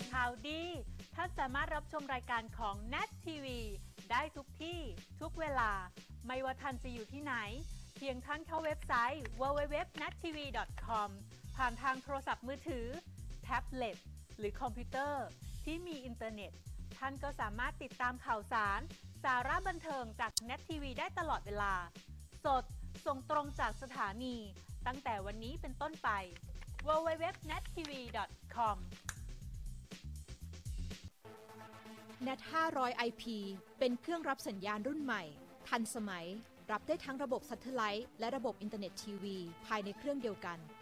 ข่าวดีท่านสามารถรับชมรายการของ NET TV ได้ทุกที่ทุกเวลาไม่ว่าท่านจะอยู่ที่ไหนเพียงท่านเข้าเว็บไซต์ www.nettv.com ผ่านทางโทรศัพท์มือถือแท็บเล็ตหรือคอมพิวเตอร์ที่มีอินเทอร์เน็ตท่านก็สามารถติดตามข่าวสารสาระบันเทิงจาก NET TV ได้ตลอดเวลาสดส่งตรงจากสถานีตั้งแต่วันนี้เป็นต้นไป www.nettv.com NET 500 IP เป็นเครื่องรับสัญญาณรุ่นใหม่ทันสมัยรับได้ทั้งระบบซัตเทไลท์และระบบอินเทอร์เน็ตทีวีภายในเครื่องเดียวกัน